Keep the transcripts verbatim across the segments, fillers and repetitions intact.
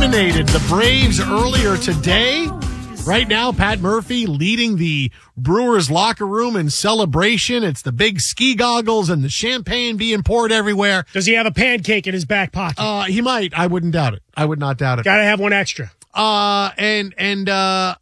eliminated the Braves earlier today. Right now, Pat Murphy leading the Brewers locker room in celebration. It's the big ski goggles and the champagne being poured everywhere. Does he have a pancake in his back pocket? Uh, he might. I wouldn't doubt it. I would not doubt it. Gotta have one extra. Uh, and, and, uh,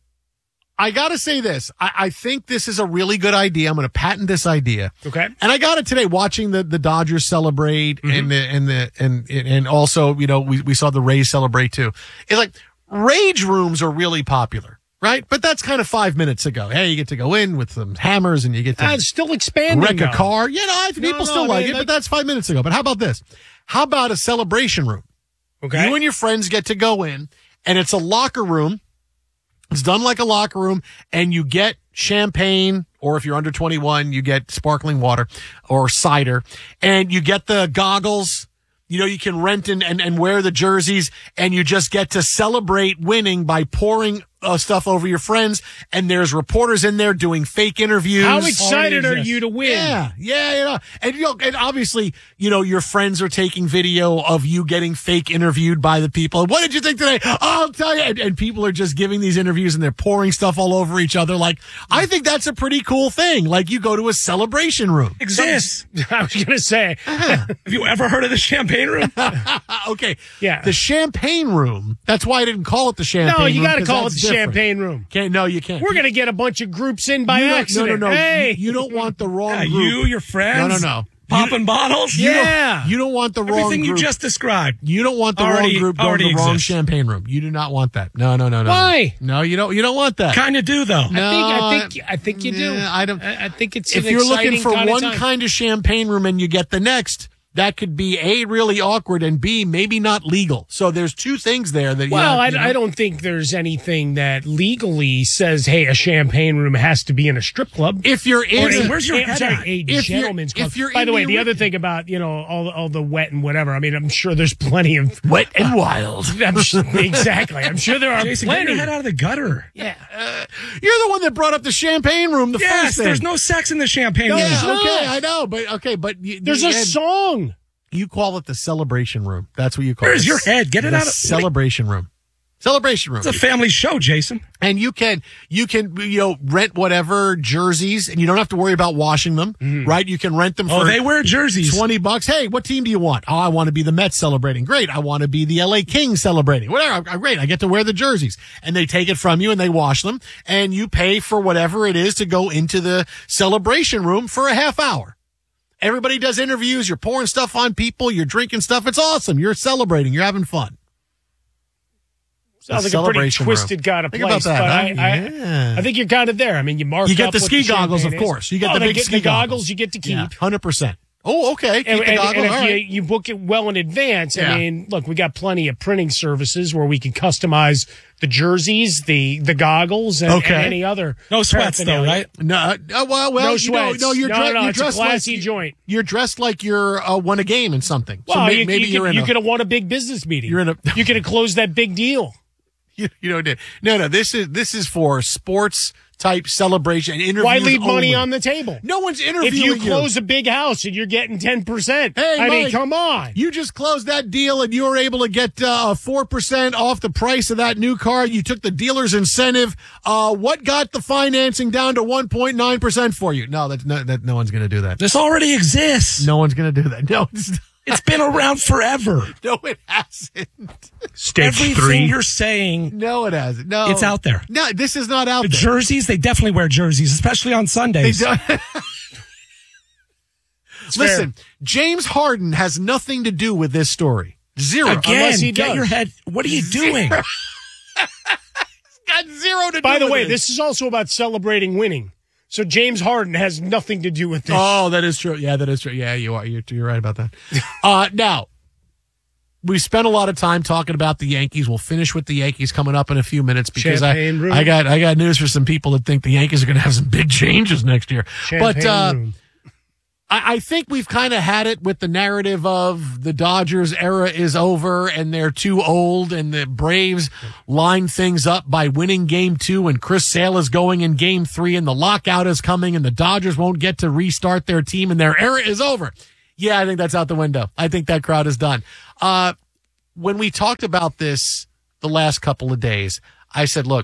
I gotta say this. I, I think this is a really good idea. I'm gonna patent this idea. Okay. And I got it today watching the, the Dodgers celebrate mm-hmm. and the, and the, and, and also, you know, we, we saw the Rays celebrate too. It's like rage rooms are really popular. Right? But that's kind of five minutes ago. Hey, you get to go in with some hammers and you get to uh, it's still expanding, wreck a though. car. You know, I, no, people no, still I like mean, it, like, but that's five minutes ago. But how about this? How about a celebration room? Okay. You and your friends get to go in, and it's a locker room. It's done like a locker room, and you get champagne, or if you're under twenty-one, you get sparkling water or cider, and you get the goggles. You know, you can rent and, and, and wear the jerseys, and you just get to celebrate winning by pouring uh, stuff over your friends. And there's reporters in there doing fake interviews. How excited are you to win? Yeah, yeah, you know, and you know, and obviously, you know, your friends are taking video of you getting fake interviewed by the people. What did you think today? Oh, I'll tell you. And, and people are just giving these interviews, and they're pouring stuff all over each other. Like, I think that's a pretty cool thing. Like, you go to a celebration room. Exists. I was gonna say, have you ever heard of the champagne room? Okay, yeah, the champagne room. That's why I didn't call it the champagne room. No, you got to call it the different. champagne room. Can't, no, you can't. We're going to get a bunch of groups in by you accident. No, no, no. Hey. You, you don't want the wrong Yeah, group. you, your friends. No, no, no. Popping bottles. You yeah. Don't, you don't want the wrong Everything group. you just described. You don't want the already, wrong group going to the exists. wrong champagne room. You do not want that. No, no, no, no. Why? No, you don't. You don't want that. Kind of do though. No, I think, I think, I think you do. Yeah, I don't. I, I think it's if an you're looking exciting for kind one of time. kind of champagne room and you get the next, that could be A, really awkward, and B, maybe not legal. So there's two things there that. Well, you I, you know, I don't think there's anything that legally says, hey, a champagne room has to be in a strip club. If you're in, Or a, where's your I'm head sorry, at? a If you're- gentleman's club. if you're By in the way, the the ori- other thing about, you know, all all the wet and whatever. I mean, I'm sure there's plenty of wet and wild. I'm sure, exactly. I'm sure there are Jason, get plenty. your head out of the gutter. Yeah. Uh, you're the one that brought up the champagne room. The Yes, first thing. there's no sex in the champagne No, room. there's Yeah, not. okay, I know, but okay, but you, There's you a had- song. You call it the celebration room. That's what you call Where's it. your head? Get it The out of- celebration room. Celebration room. It's a family show, Jason. And you can, you can, you know, rent whatever jerseys, and you don't have to worry about washing them, right? You can rent them for Oh, they wear jerseys. twenty bucks. Hey, what team do you want? Oh, I want to be the Mets celebrating. Great. I want to be the L A Kings celebrating. Whatever. Great. I get to wear the jerseys. And they take it from you and they wash them, and you pay for whatever it is to go into the celebration room for a half hour. Everybody does interviews. You're pouring stuff on people. You're drinking stuff. It's awesome. You're celebrating. You're having fun. Sounds The like a pretty celebration twisted room. kind of Think place. about that, but huh? I, I, Yeah. I think you're kind of there. I mean, you mark You get up the what ski goggles, champagne of is. course. You get Oh, the they big get ski the goggles. goggles. You get to keep. Yeah, one hundred percent. Oh, okay. Keep And, the and- goggles. and if All you, right. you book it well in advance, Yeah. I mean, look, we got plenty of printing services where we can customize the jerseys, the the goggles, and, Okay. and any other. No sweats, though, paraphernalia. right? No, uh, well, well, No you know, sweats. no, you're, No, dre- no, you're it's a dressed classy like joint. You're dressed like you're uh, won a game in something. So Well, may- you, maybe you, you're could, in you a, could have won a big business meeting. You're in a- you could have closed that big deal. you, you know, did no, no. This is this is for sports type celebration and interviews. Why leave money only. on the table? No one's If interviewing you close a big house and you're getting ten percent, Hey, I mean, Mike, come on. You just closed that deal and you were able to get uh, four percent off the price of that new car. You took the dealer's incentive. Uh, what got the financing down to one point nine percent for you? No, that's no, that, no one's going to do that. This already exists. No one's going to do that. No, it's, It's been around forever. no, it hasn't. Stage Everything three. you're saying, No, it hasn't. No, it's out there. No, this is not out The there. jerseys, they definitely wear jerseys, especially on They Sundays. don't- fair. Listen, James Harden has nothing to do with this story. Zero. Again, Unless he get does. your head. What are you doing? Got zero to By do the with way, it. this is also about celebrating winning. So James Harden has nothing to do with this. Oh, that is true. Yeah, that is true. Yeah, you are. You're, you're right about that. uh, now, we spent a lot of time talking about the Yankees. We'll finish with the Yankees coming up in a few minutes because I, Champagne room. I got I got news for some people that think the Yankees are going to have some big changes next year. Champagne but uh, room. I, I think we've kind of had it with the narrative of the Dodgers era is over and they're too old, and the Braves line things up by winning game two, and Chris Sale is going in game three, and the lockout is coming, and the Dodgers won't get to restart their team, and their era is over. Yeah, I think that's out the window. I think that crowd is done. Uh, when we talked about this the last couple of days. I said, look,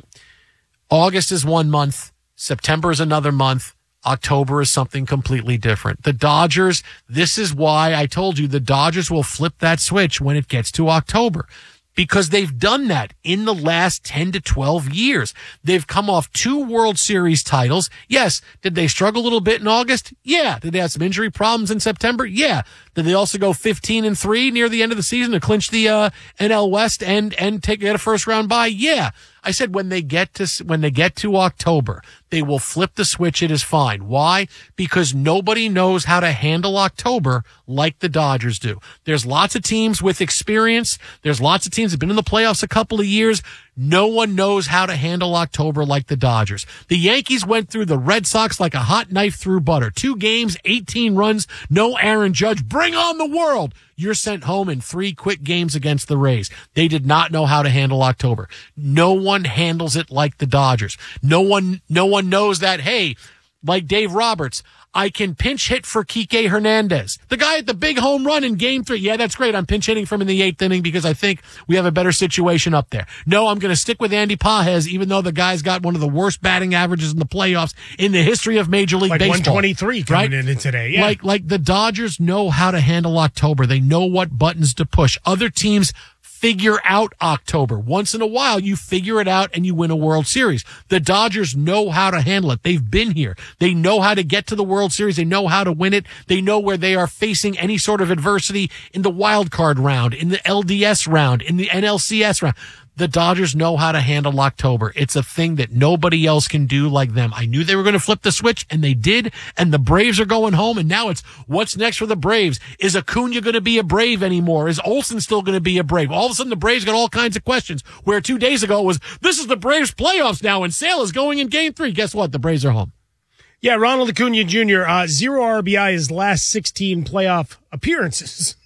August is one month. September is another month. October is something completely different. The Dodgers, this is why I told you the Dodgers will flip that switch when it gets to October. Because they've done that in the last ten to twelve years. They've come off two World Series titles. Yes. Did they struggle a little bit in August? Yeah. Did they have some injury problems in September? Yeah. Did they also go fifteen and three near the end of the season to clinch the uh, N L West and and take get a first round bye? Yeah. I said when they get to when they get to October, they will flip the switch. It is fine. Why? Because nobody knows how to handle October like the Dodgers do. There's lots of teams with experience. There's lots of teams that have been in the playoffs a couple of years. No one knows how to handle October like the Dodgers. The Yankees went through the Red Sox like a hot knife through butter. Two games, eighteen runs, no Aaron Judge. Bring on the world. You're sent home in three quick games against the Rays. They did not know how to handle October. No one handles it like the Dodgers. No one, no one knows that, hey, like Dave Roberts, I can pinch hit for Kike Hernandez. The guy at the big home run in game three. Yeah, that's great. I'm pinch hitting from in the eighth inning because I think we have a better situation up there. No, I'm going to stick with Andy Pages, even though the guy's got one of the worst batting averages in the playoffs in the history of Major League like Baseball. one twenty-three coming right? in today. Yeah. Like, like the Dodgers know how to handle October. They know what buttons to push. Other teams figure out October. Once in a while, you figure it out and you win a World Series. The Dodgers know how to handle it. They've been here. They know how to get to the World Series. They know how to win it. They know where they are facing any sort of adversity in the wild card round, in the L D S round, in the N L C S round. The Dodgers know how to handle October. It's a thing that nobody else can do like them. I knew they were going to flip the switch, and they did, and the Braves are going home, and now it's what's next for the Braves? Is Acuna going to be a Brave anymore? Is Olsen still going to be a Brave? All of a sudden, the Braves got all kinds of questions, where two days ago it was, this is the Braves playoffs now, and Sale is going in game three. Guess what? The Braves are home. Yeah, Ronald Acuna Junior, uh, zero R B I his last sixteen playoff appearances.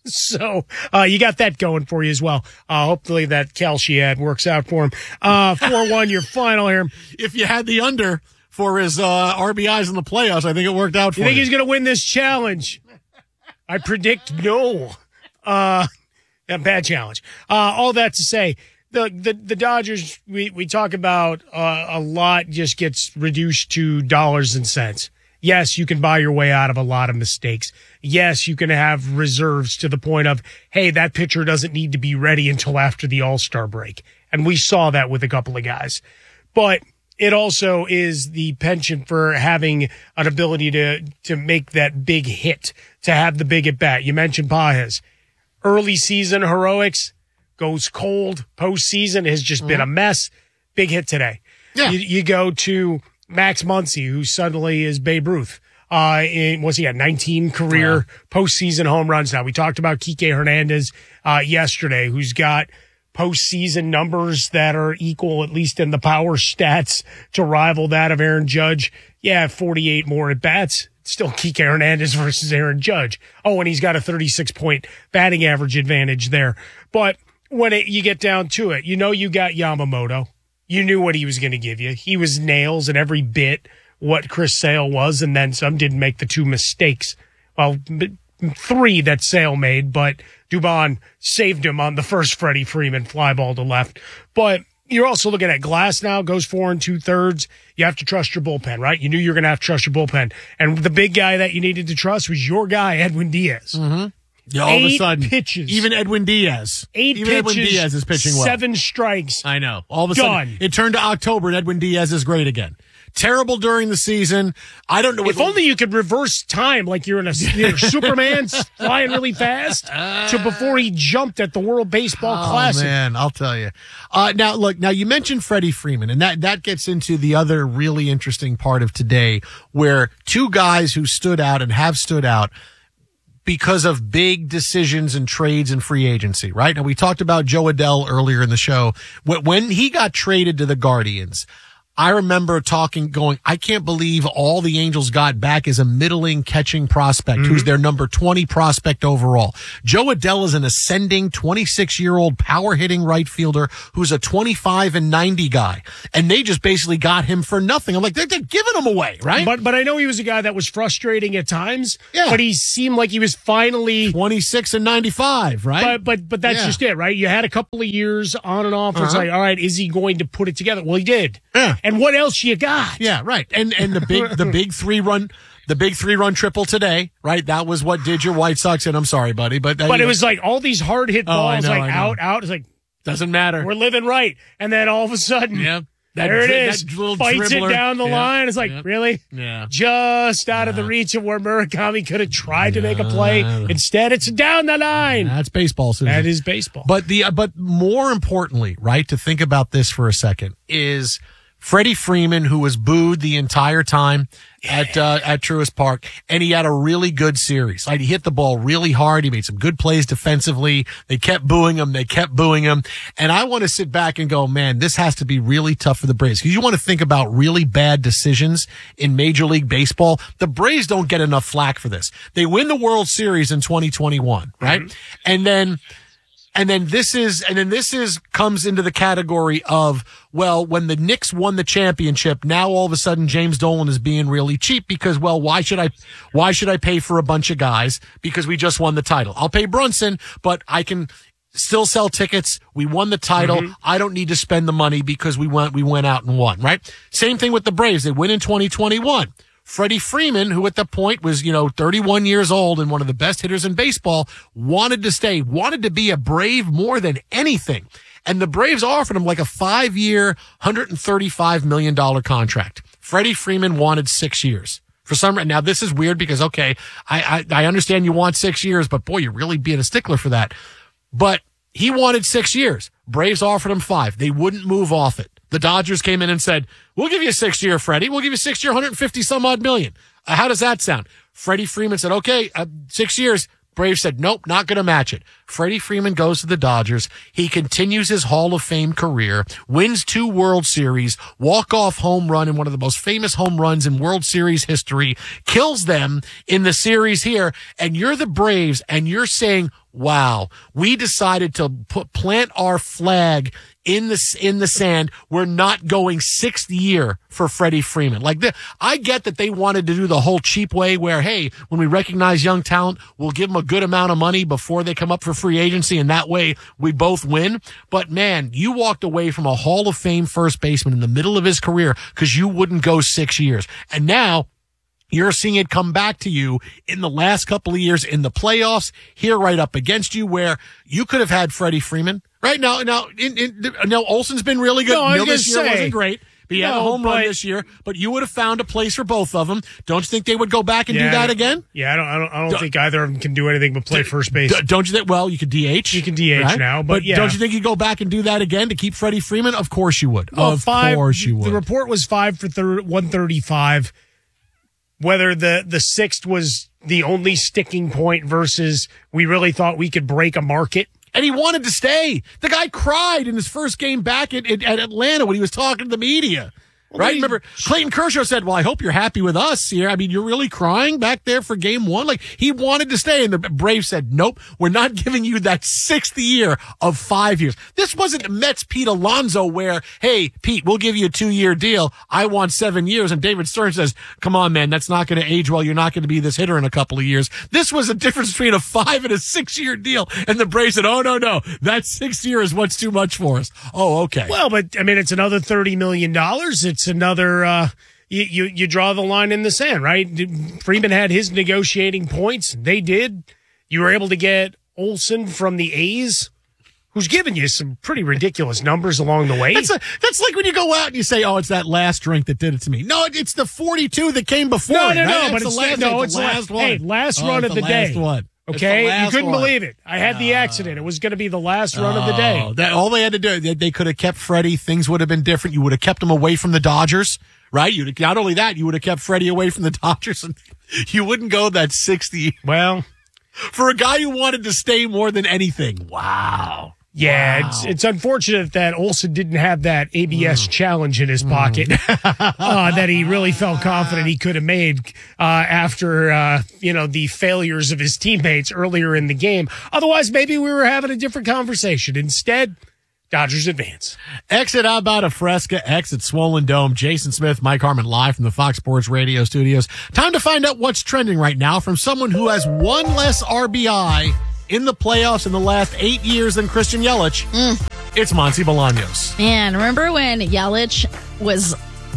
So, uh, you got that going for you as well. Uh, hopefully that Kelce ad works out for him. Uh, four one, your final here. If you had the under for his, uh, R B Is in the playoffs, I think it worked out for you. you. Think he's going to win this challenge? I predict no. Uh, a bad challenge. Uh, all that to say, the, the, the Dodgers, we, we talk about, uh, a lot just gets reduced to dollars and cents. Yes, you can buy your way out of a lot of mistakes. Yes, you can have reserves to the point of, hey, that pitcher doesn't need to be ready until after the All-Star break. And we saw that with a couple of guys. But it also is the penchant for having an ability to, to make that big hit, to have the big at bat. You mentioned Pages. Early season heroics, goes cold. Postseason has just mm-hmm. been a mess. Big hit today. Yeah. You, you go to Max Muncy, who suddenly is Babe Ruth. Uh, in, was he at nineteen career wow. postseason home runs now? We talked about Kike Hernandez, uh, yesterday, who's got postseason numbers that are equal, at least in the power stats, to rival that of Aaron Judge. Yeah, forty-eight more at bats. Still Kike Hernandez versus Aaron Judge. Oh, and he's got a thirty-six point batting average advantage there. But when it, you get down to it, you know, you got Yamamoto. You knew what he was going to give you. He was nails in every bit what Chris Sale was, and then some. Didn't make the two mistakes. Well, three that Sale made, but Dubon saved him on the first Freddie Freeman fly ball to left. But you're also looking at Glass now, goes four and two thirds. You have to trust your bullpen, right? You knew you were going to have to trust your bullpen. And the big guy that you needed to trust was your guy, Edwin Diaz. Mm-hmm. Yeah, all Eight of a sudden, pitches. even Edwin Diaz, Eight even pitches, Edwin Diaz is pitching well. Seven strikes. I know. All of a Done. sudden, it turned to October, and Edwin Diaz is great again. Terrible during the season. I don't know. If what, only you could reverse time, like you're in a you're Superman flying really fast to before he jumped at the World Baseball oh, Classic. Man, I'll tell you. Uh, now, look. Now, you mentioned Freddie Freeman, and that that gets into the other really interesting part of today, where two guys who stood out and have stood out because of big decisions and trades and free agency, right? Now, we talked about Joe Adell earlier in the show. When he got traded to the Guardians, I remember talking, going, I can't believe all the Angels got back is a middling catching prospect mm-hmm. who's their number twenty prospect overall. Joe Adell is an ascending twenty-six-year-old power-hitting right fielder who's a twenty-five and ninety guy. And they just basically got him for nothing. I'm like, they're, they're giving him away, right? But but I know he was a guy that was frustrating at times. Yeah. But he seemed like he was finally twenty-six and ninety-five, right? But but but that's yeah. just it, right? You had a couple of years on and off. Uh-huh. It's like, all right, is he going to put it together? Well, he did. Yeah. And what else you got? Yeah, right. And and the big the big three run the big three run triple today, right? That was what did your White Sox in. I'm sorry, buddy, but but it was like all these hard hit oh, balls, know, like out, out. It's like doesn't matter. We're living right, and then all of a sudden, yeah, that, there it is. That little fights dribbler. it down the yeah. line. It's like yeah. really, yeah, just out yeah. of the reach of where Murakami could have tried to make a play. Instead, it's down the line. That's baseball. Susan. That is baseball. But the but more importantly, right? To think about this for a second is Freddie Freeman, who was booed the entire time at uh, at Truist Park, and he had a really good series. Like, he hit the ball really hard. He made some good plays defensively. They kept booing him. They kept booing him. And I want to sit back and go, man, this has to be really tough for the Braves, because you want to think about really bad decisions in Major League Baseball. The Braves don't get enough flack for this. They win the World Series in twenty twenty-one, right? Mm-hmm. And then And then this is, and then this is, comes into the category of, well, when the Knicks won the championship, now all of a sudden James Dolan is being really cheap because, well, why should I, why should I pay for a bunch of guys because we just won the title? I'll pay Brunson, but I can still sell tickets. We won the title. Mm-hmm. I don't need to spend the money because we went, we went out and won, right? Same thing with the Braves. They win in twenty twenty-one. Freddie Freeman, who at the point was, you know, thirty-one years old and one of the best hitters in baseball, wanted to stay, wanted to be a Brave more than anything. And the Braves offered him like a five-year, one hundred thirty-five million dollars contract. Freddie Freeman wanted six years. For some reason, now this is weird because, okay, I, I, I understand you want six years, but boy, you're really being a stickler for that. But he wanted six years. Braves offered him five. They wouldn't move off it. The Dodgers came in and said, we'll give you a six year, Freddie. We'll give you six year, one hundred fifty some odd million. Uh, how does that sound? Freddie Freeman said, okay, uh, six years. Braves said, nope, not going to match it. Freddie Freeman goes to the Dodgers. He continues his Hall of Fame career, wins two World Series, walk-off home run in one of the most famous home runs in World Series history, kills them in the series here, and you're the Braves, and you're saying, wow, we decided to put plant our flag in the in the sand. We're not going sixth year for Freddie Freeman. Like the, I get that they wanted to do the whole cheap way where, hey, when we recognize young talent, we'll give them a good amount of money before they come up for free agency, and that way we both win. But man, you walked away from a Hall of Fame first baseman in the middle of his career because you wouldn't go six years. And now you're seeing it come back to you in the last couple of years in the playoffs, here right up against you, where you could have had Freddie Freeman. Right now, now, in, in, now Olsen's been really good. No, Neil this year say, wasn't great, but he no, had a home but, run this year. But you would have found a place for both of them. Don't you think they would go back and yeah, do that again? Yeah, I don't. I don't, I don't d- think either of them can do anything but play d- first base. D- don't you think? Well, you could D H. You can D H right? now, but, but yeah. Don't you think you'd go back and do that again to keep Freddie Freeman? Of course you would. Well, of five, course you would. The report was five for thir- one thirty-five. Whether the the sixth was the only sticking point versus we really thought we could break a market. And he wanted to stay. The guy cried in his first game back at, at, at Atlanta when he was talking to the media. Well, right? Remember, Clayton Kershaw said, well, I hope you're happy with us here. I mean, you're really crying back there for game one. Like, he wanted to stay. And the Braves said, nope, we're not giving you that sixth year of five years. This wasn't Mets Pete Alonso where, hey, Pete, we'll give you a two-year deal. I want seven years. And David Stern says, come on, man, that's not going to age well. You're not going to be this hitter in a couple of years. This was a difference between a five and a six-year deal. And the Braves said, oh, no, no, that sixth year is what's too much for us. Oh, okay. Well, but, I mean, it's another thirty million dollars. It's another, uh, you, you, you draw the line in the sand, right? Freeman had his negotiating points. They did. You were able to get Olsen from the A's, who's given you some pretty ridiculous numbers along the way. That's, a, that's like when you go out and you say, oh, it's that last drink that did it to me. No, it's the forty-two that came before. No, no, right? no, That's but the it's, last, no, it's it's the last la- one. Hey, last oh, run of the, the day. One. Okay, you couldn't one. believe it. I had the accident. It was going to be the last run oh, of the day. That, all they had to do, they, they could have kept Freddie. Things would have been different. You would have kept him away from the Dodgers, right? You'd not only that, you would have kept Freddie away from the Dodgers, and you wouldn't go that sixty. Well, for a guy who wanted to stay more than anything. Wow. Yeah, Wow. it's it's unfortunate that Olsen didn't have that A B S Mm. challenge in his pocket uh, that he really felt confident he could have made uh, after uh, you know the failures of his teammates earlier in the game. Otherwise, maybe we were having a different conversation. Instead, Dodgers advance. Exit out about a Fresca, exit Swollen Dome. Jason Smith, Mike Harmon live from the Fox Sports Radio studios. Time to find out what's trending right now from someone who has one less R B I in the playoffs in the last eight years than Christian Yelich. Mm. It's Monty Bolaños. Man, remember when Yelich was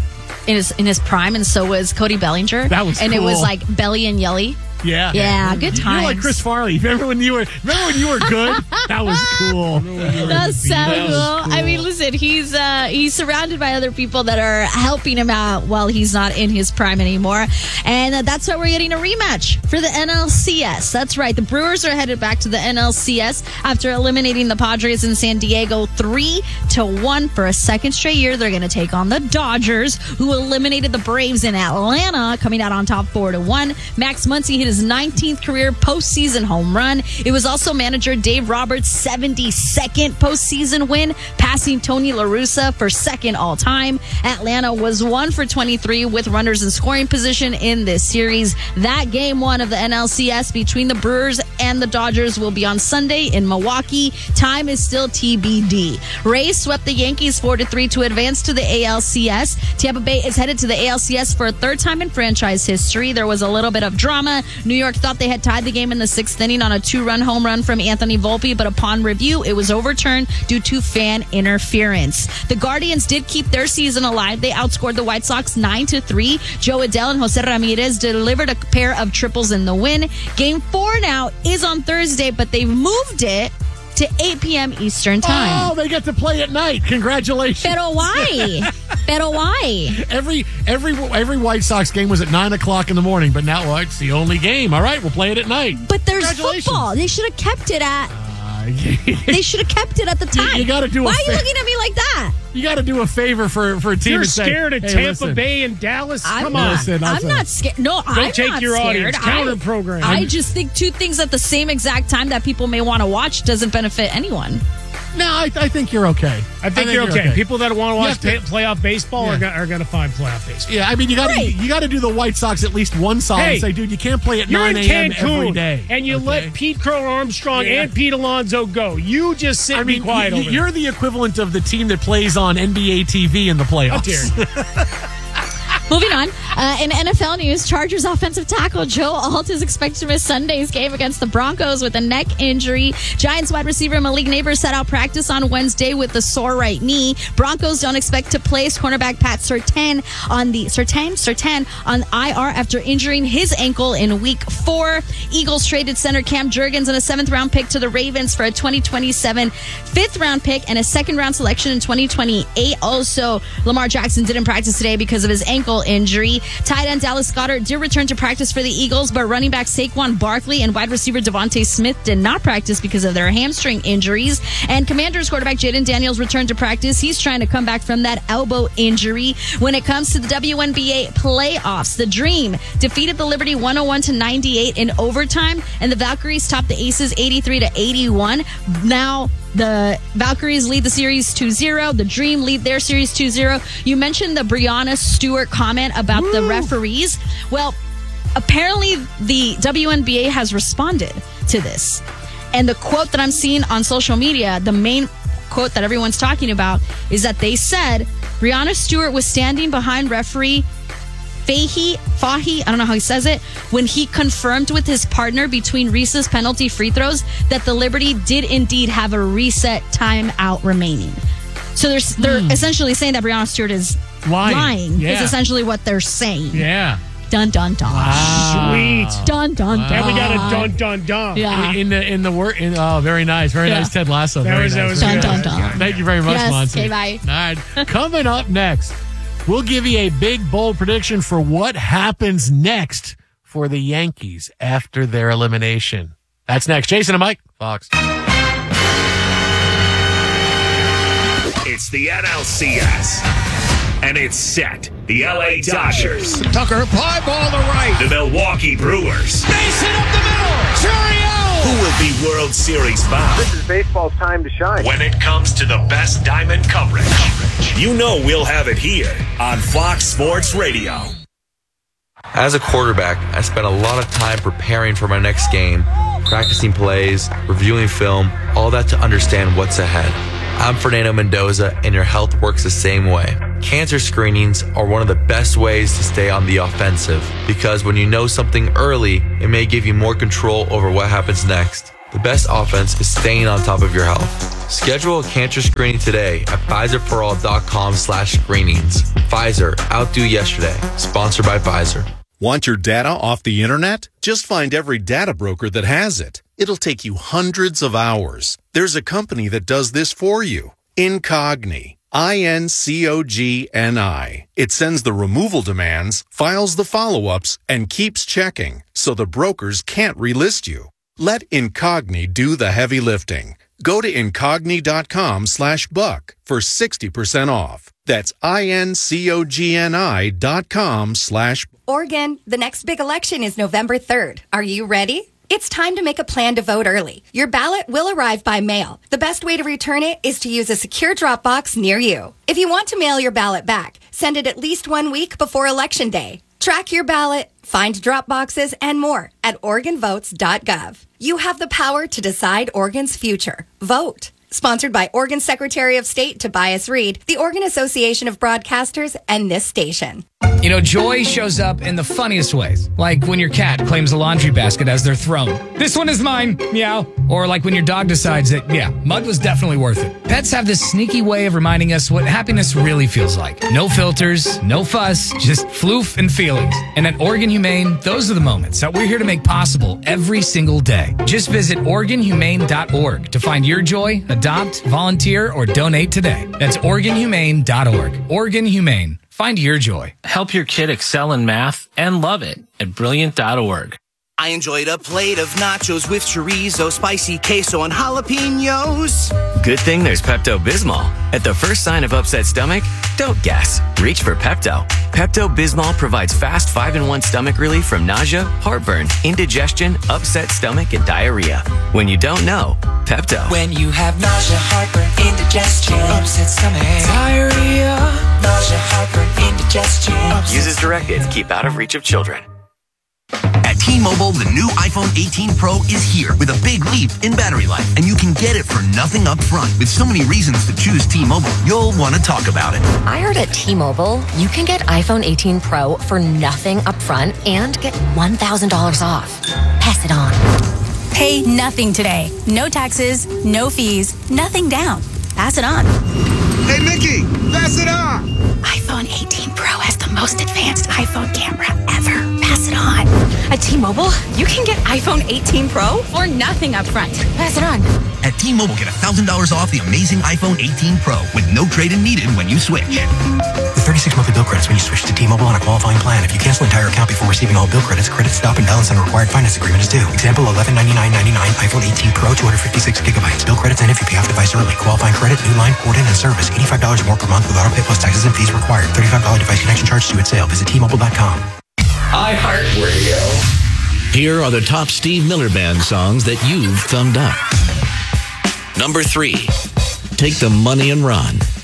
in his in his prime, and so was Cody Bellinger? That was and it was cool. like Belly and Yelly. Yeah. Yeah, good You're like times. Chris Farley. Remember when you were remember when you were good? That was cool. That's so That cool. was cool. I mean, listen, he's uh, he's surrounded by other people that are helping him out while he's not in his prime anymore, and uh, that's why we're getting a rematch for the N L C S. That's right, the Brewers are headed back to the N L C S after eliminating the Padres in San Diego three to one for a second straight year. They're going to take on the Dodgers, who eliminated the Braves in Atlanta, coming out on top four to one. Max Muncy hit his nineteenth career postseason home run. It was also manager Dave Roberts' seventy-second postseason win, passing Tony La Russa for second all time. Atlanta was one for twenty-three with runners in scoring position in this series. That game one of the N L C S between the Brewers and the Dodgers will be on Sunday in Milwaukee. Time is still T B D. Rays swept the Yankees four to three to advance to the A L C S. Tampa Bay is headed to the A L C S for a third time in franchise history. There was a little bit of drama. New York thought they had tied the game in the sixth inning on a two-run home run from Anthony Volpe, but upon review, it was overturned due to fan interference. The Guardians did keep their season alive. They outscored the White Sox nine to three. Joe Adele and Jose Ramirez delivered a pair of triples in the win. Game four now is on Thursday, but they've moved it to eight p.m. Eastern time. Oh, they get to play at night. Congratulations. Pero why? Pero why? Every every every White Sox game was at nine o'clock in the morning, but now well, it's the only game. All right, we'll play it at night. But there's Congratulations. football. They should have kept it at. Uh, They should have kept it at the time. you gotta do a Why are you fa- looking at me like that? you got to do a favor for for a team. You're and say, scared of hey, Tampa listen, Bay and Dallas? I'm Come not. on. Listen, I'll I'm say- not scared. No, I'm take not your scared. audience. I- Counter program. I just think two things at the same exact time that people may want to watch doesn't benefit anyone. No, I, I think you're okay. I think you're okay. People that want to watch You have pa- playoff baseball Yeah. are, go- are going to find playoff baseball. Yeah, I mean you got to Right. you got to do the White Sox at least one solid Hey, and say, dude, you can't play at You're nine in a.m. Cancun, every day, and you okay? let Pete Crow Armstrong Yeah. and Pete Alonso go. You just sit I and mean, be quiet you, over you're the equivalent of the team that plays on N B A T V in the there. playoffs. How dare you. Moving on, uh, in N F L news, Chargers offensive tackle Joe Alt is expected to miss Sunday's game against the Broncos with a neck injury. Giants wide receiver Malik Neighbors set out practice on Wednesday with a sore right knee. Broncos don't expect to place cornerback Pat Surtain on the Surtain Surtain on I R after injuring his ankle in week four. Eagles traded center Cam Jurgens and a seventh round pick to the Ravens for a twenty twenty-seven fifth round pick and a second round selection in twenty twenty-eight. Also, Lamar Jackson didn't practice today because of his ankle injury. Tight end Dallas Goedert did return to practice for the Eagles, but running back Saquon Barkley and wide receiver Devontae Smith did not practice because of their hamstring injuries. And Commanders quarterback Jaden Daniels returned to practice. He's trying to come back from that elbow injury. When it comes to the W N B A playoffs, the Dream defeated the Liberty one oh one to ninety-eight in overtime, and the Valkyries topped the Aces eighty-three to eighty-one. Now the Valkyries lead the series two zero. The Dream lead their series two zero. You mentioned the Breonna Stewart comment about Woo. the referees. Well, apparently the W N B A has responded to this. And the quote that I'm seeing on social media, the main quote that everyone's talking about, is that they said Breonna Stewart was standing behind referee Fahy, Fahy, I don't know how he says it, when he confirmed with his partner between Reese's penalty free throws that the Liberty did indeed have a reset timeout remaining. So they're, they're Hmm. essentially saying that Breonna Stewart is Lying. lying, Yeah. is essentially what they're saying. Yeah. Dun, dun, dun. Sweet. Dun, dun, dun. And we got a dun, dun, dun. Yeah. In the in the work. In, oh, very nice, very Yeah. nice, Ted Lasso. That very was- that nice, was very good. Dun, nice. dun, dun. Thank you very much, Yes, Monty. okay, bye. All right, coming up next, we'll give you a big bold prediction for what happens next for the Yankees after their elimination. That's next. Jason and Mike, Fox. It's the N L C S. And it's set. The L A Dodgers. Tucker, fly ball to right. The Milwaukee Brewers. Mason up the middle. Churiel. Who will be World Series bound? This is baseball's time to shine. When it comes to the best diamond coverage, you know we'll have it here on Fox Sports Radio. As a quarterback, I spent a lot of time preparing for my next game, practicing plays, reviewing film, all that to understand what's ahead. I'm Fernando Mendoza, and your health works the same way. Cancer screenings are one of the best ways to stay on the offensive, because when you know something early, it may give you more control over what happens next. The best offense is staying on top of your health. Schedule a cancer screening today at Pfizerforall.com slash screenings. Pfizer, outdo yesterday. Sponsored by Pfizer. Want your data off the internet? Just find every data broker that has it. It'll take you hundreds of hours. There's a company that does this for you. Incogni. I N C O G N I. It sends the removal demands, files the follow-ups, and keeps checking, so the brokers can't relist you. Let Incogni do the heavy lifting. Go to Incogni.com slash buck for sixty percent off. That's I-N-C-O-G-N-I dot com slash Oregon, the next big election is November third. Are you ready? It's time to make a plan to vote early. Your ballot will arrive by mail. The best way to return it is to use a secure drop box near you. If you want to mail your ballot back, send it at least one week before Election Day. Track your ballot, find drop boxes, and more at Oregon Votes dot gov. You have the power to decide Oregon's future. Vote. Sponsored by Oregon Secretary of State Tobias Reed, the Oregon Association of Broadcasters, and this station. You know, joy shows up in the funniest ways. Like when your cat claims a laundry basket as their throne. This one is mine, meow. Or like when your dog decides that, yeah, mud was definitely worth it. Pets have this sneaky way of reminding us what happiness really feels like. No filters, no fuss, just floof and feelings. And at Oregon Humane, those are the moments that we're here to make possible every single day. Just visit Oregon Humane dot org to find your joy, adopt, volunteer, or donate today. That's Oregon Humane dot org. Oregon Humane. Find your joy. Help your kid excel in math and love it at Brilliant dot org. I enjoyed a plate of nachos with chorizo, spicy queso, and jalapenos. Good thing there's Pepto-Bismol. At the first sign of upset stomach, don't guess. Reach for Pepto. Pepto-Bismol provides fast five in one stomach relief from nausea, heartburn, indigestion, upset stomach, and diarrhea. When you don't know, Pepto. When you have nausea, heartburn, indigestion, upset stomach, diarrhea, nausea, heartburn, indigestion. Use as directed. Keep out of reach of children. At T-Mobile, the new iPhone eighteen Pro is here with a big leap in battery life, and you can get it for nothing up front. With so many reasons to choose T-Mobile, you'll want to talk about it. I heard at T-Mobile, you can get iPhone eighteen Pro for nothing up front and get one thousand dollars off. Pass it on. Pay nothing today. No taxes, no fees, nothing down. Pass it on. Hey, Mickey, pass it on. iPhone eighteen Pro has the most advanced iPhone camera ever. Pass it on. At T-Mobile, you can get iPhone eighteen Pro for nothing up front. Pass it on. At T-Mobile, get one thousand dollars off the amazing iPhone eighteen Pro with no trade-in needed when you switch. With thirty-six monthly bill credits when you switch to T-Mobile on a qualifying plan. If you cancel entire account before receiving all bill credits, credit stop and balance on a required finance agreement is due. Example, eleven ninety-nine ninety-nine iPhone eighteen Pro, two hundred fifty-six gigabytes. Bill credits end if you pay off device early. Qualifying credit, new line, port in, and service. eighty-five dollars or more per month with auto pay plus taxes and fees required. thirty-five dollars device connection charge due at sale. Visit T Mobile dot com. iHeartRadio. Here are the top Steve Miller Band songs that you've thumbed up. Number three, Take the Money and Run.